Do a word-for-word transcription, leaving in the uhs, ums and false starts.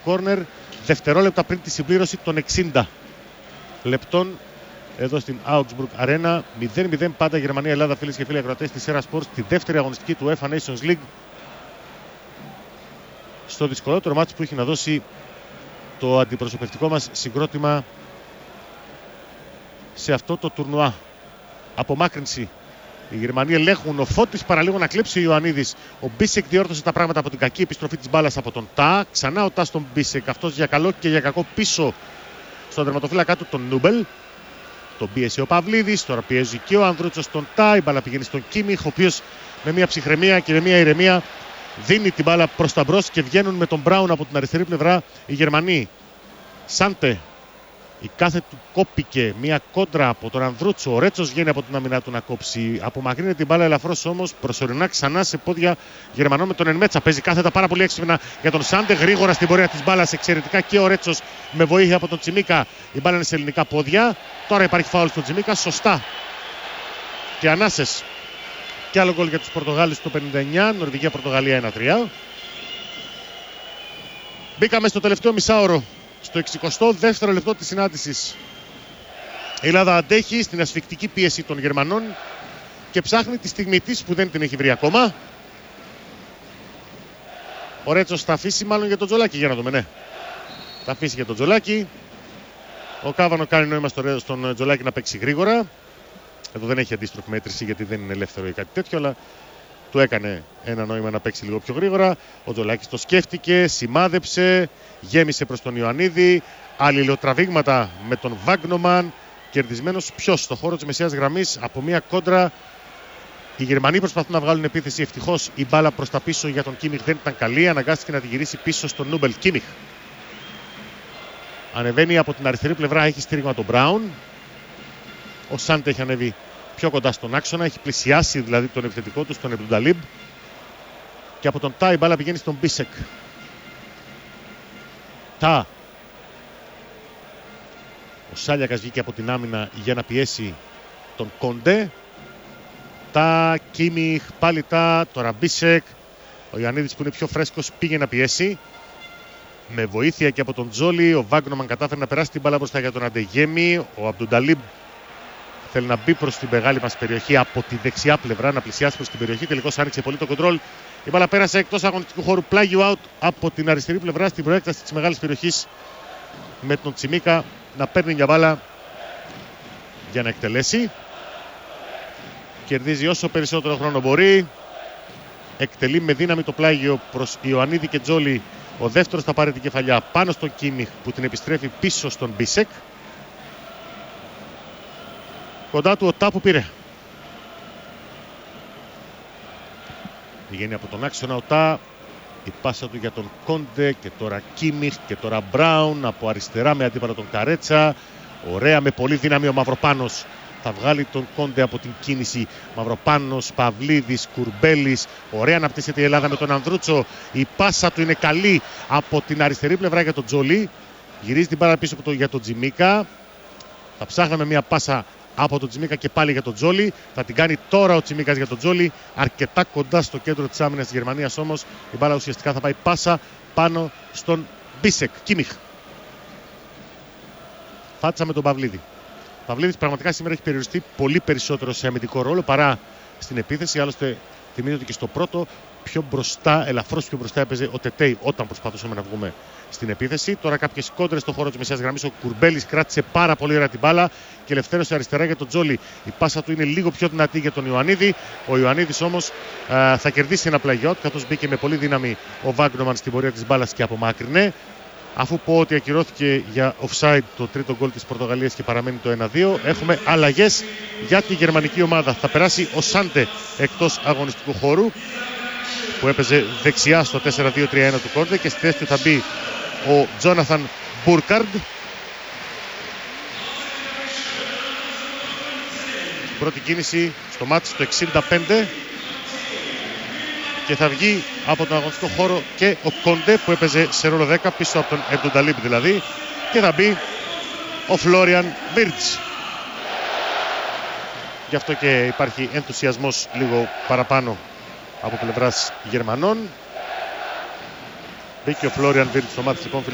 κόρνερ δευτερόλεπτα πριν τη συμπλήρωση των εξήντα λεπτών εδώ στην Augsburg Arena. μηδέν μηδέν πάντα Γερμανία-Ελλάδα, φίλες και φίλοι ακροατές της Sera Sports, τη δεύτερη αγωνιστική του UEFA Nations League, στο δυσκολότερο μάτς που έχει να δώσει το αντιπροσωπευτικό μας συγκρότημα σε αυτό το τουρνουά. Απομάκρυνση. Οι Γερμανοί ελέγχουν, ο Φώτης παραλίγο να κλέψει ο Ιωαννίδης. Ο Μπίσεκ διόρθωσε τα πράγματα από την κακή επιστροφή της μπάλας από τον Τα. Ξανά ο Τα στον Μπίσεκ, αυτός για καλό και για κακό πίσω στον τερματοφύλακα του, τον Νούμπελ. Τον πίεσε ο Παυλίδης, τώρα πιέζει και ο Ανδρούτσος στον Τα. Η μπάλα πηγαίνει στον Κίμιχ, ο οποίος με μια ψυχραιμία και με μια ηρεμία δίνει την μπάλα προς τα μπρος και βγαίνουν με τον Μπράουν από την αριστερή πλευρά οι Γερμανοί. Σάντε, η κάθε του κόπηκε μια κόντρα από τον Ανδρούτσο. Ο Ρέτσος βγαίνει από την άμυνά του να κόψει. Απομακρύνεται την μπάλα ελαφρώς όμως προσωρινά ξανά σε πόδια Γερμανών με τον Ενμέτσα. Παίζει κάθετα πάρα πολύ έξυπνα για τον Σάντε. Γρήγορα στην πορεία της μπάλας εξαιρετικά και ο Ρέτσος με βοήθεια από τον Τσιμίκα. Η μπάλα είναι σε ελληνικά πόδια. Τώρα υπάρχει φάουλ στον Τσιμίκα. Σωστά. Και ανάσες. Και άλλο γκολ για τους Πορτογάλους το πενήντα εννιά. Νορβηγία-Πορτογαλία ένα τρία. Μπήκαμε στο τελευταίο μισάωρο. Στο εξηκοστό δεύτερο λεπτό της συνάντησης. Η Ελλάδα αντέχει στην ασφικτική πίεση των Γερμανών και ψάχνει τη στιγμή της που δεν την έχει βρει ακόμα. Ο Ρέτσος θα αφήσει μάλλον για τον Τζολάκη, για να δούμε, ναι. Θα αφήσει για τον Τζολάκη. Ο Κάβανο κάνει νόημα στον Τζολάκη να παίξει γρήγορα. Εδώ δεν έχει αντίστροφη μέτρηση γιατί δεν είναι ελεύθερο ή κάτι τέτοιο, αλλά του έκανε ένα νόημα να παίξει λίγο πιο γρήγορα. Ο Τζολάκης το σκέφτηκε, σημάδεψε, γέμισε προς τον Ιωαννίδη. Αλληλοτραβήγματα με τον Βάγνομαν. Κερδισμένος ποιος στο χώρο της μεσαίας γραμμής από μια κόντρα. Οι Γερμανοί προσπαθούν να βγάλουν επίθεση. Ευτυχώς η μπάλα προς τα πίσω για τον Κίμιχ δεν ήταν καλή. Αναγκάστηκε να τη γυρίσει πίσω στον Νούμπελ. Κίμιχ ανεβαίνει από την αριστερή πλευρά, έχει στήριγμα τον Μπράουν. Ο Σάντε έχει ανέβει πιο κοντά στον άξονα, έχει πλησιάσει δηλαδή τον επιθετικό του, τον Εμπτουνταλίμπ. Και από τον Τα η μπάλα πηγαίνει στον Μπίσεκ. Τα. Ο Σάλιακας βγήκε από την άμυνα για να πιέσει τον Κόντε. Τα, Κίμιχ, πάλι Τα, τώρα Μπίσεκ. Ο Ιωαννίδης που είναι πιο φρέσκος πήγε να πιέσει. Με βοήθεια και από τον Τζόλι, ο Βάγνομαν κατάφερε να περάσει την μπάλα μπροστά για τον Αντεγέμι. Ο Αμπτουνταλίμπ θέλει να μπει προς την μεγάλη μας περιοχή από τη δεξιά πλευρά, να πλησιάσει προς την περιοχή. Τελικώς άνοιξε πολύ το κοντρόλ. Η μπάλα πέρασε εκτός αγωνιστικού χώρου. Πλάγιο out από την αριστερή πλευρά στην προέκταση της μεγάλης περιοχής. Με τον Τσιμίκα να παίρνει μια μπάλα για να εκτελέσει. Κερδίζει όσο περισσότερο χρόνο μπορεί. Εκτελεί με δύναμη το πλάγιο προς Ιωαννίδη και Τζόλι. Ο δεύτερος θα πάρει την κεφαλιά πάνω στον Κίμιχ που την επιστρέφει πίσω στον Μπίσεκ. Κοντά του ο Τα που πήρε. Πηγαίνει από τον άξονα ο Τα. Η πάσα του για τον Κόντε και τώρα Κίμιχ και τώρα Μπράουν από αριστερά με αντίπαλο τον Καρέτσα. Ωραία με πολύ δύναμη ο Μαυροπάνος. Θα βγάλει τον Κόντε από την κίνηση. Μαυροπάνος, Παυλίδης, Κουρμπέλης. Ωραία αναπτύσσεται η Ελλάδα με τον Ανδρούτσο. Η πάσα του είναι καλή από την αριστερή πλευρά για τον Τζολί. Γυρίζει την μπάλα πίσω για τον Τζιμίκα. Θα ψάχναμε μια πάσα από τον Τσιμίκα και πάλι για τον Τζόλι. Θα την κάνει τώρα ο Τσιμίκας για τον Τζόλι. Αρκετά κοντά στο κέντρο της άμυνας της Γερμανίας όμως. Η μπάλα ουσιαστικά θα πάει πάσα πάνω στον Μπίσεκ. Κίμιχ. Φάτσα με τον Παυλίδη. Ο Παυλίδης πραγματικά σήμερα έχει περιοριστεί πολύ περισσότερο σε αμυντικό ρόλο παρά στην επίθεση. Άλλωστε θυμίζω ότι και στο πρώτο πιο μπροστά, ελαφρώς πιο μπροστά έπαιζε ο Τετέι όταν προσπαθούσαμε να βγούμε στην επίθεση. Τώρα κάποιες κόντρες στο χώρο της μεσαίας γραμμής. Ο Κουρμπέλης κράτησε πάρα πολύ ωραία την μπάλα και ελευθέρωσε αριστερά για τον Τζόλι. Η πάσα του είναι λίγο πιο δυνατή για τον Ιωαννίδη. Ο Ιωαννίδης όμως α, θα κερδίσει ένα πλαγιότ καθώς μπήκε με πολύ δύναμη ο Βάγνομαν στην πορεία της μπάλας και απομάκρυνε. Αφού πω ότι ακυρώθηκε για offside το τρίτο γκολ της Πορτογαλίας και παραμένει το ένα δύο, έχουμε αλλαγές για τη γερμανική ομάδα. Θα περάσει ο Σάντε εκτός αγωνιστικού χώρου που έπαιζε δεξιά στο τέσσερα δύο τρία ένα του Κόντε και στη θέση του θα μπει ο Τζόναθαν Μπούρκαρντ. Πρώτη κίνηση στο μάτς το εξήντα πέντε και θα βγει από τον αγωνιστικό χώρο και ο Κόντε που έπαιζε σε ρόλο δέκα πίσω από τον Εμπτουνταλίμπ δηλαδή και θα μπει ο Φλόριαν Βίρτς. Γι' αυτό και υπάρχει ενθουσιασμός λίγο παραπάνω από πλευράς Γερμανών. Μπήκε ο Φλόριαν Βίρτς στο μάτς λοιπόν.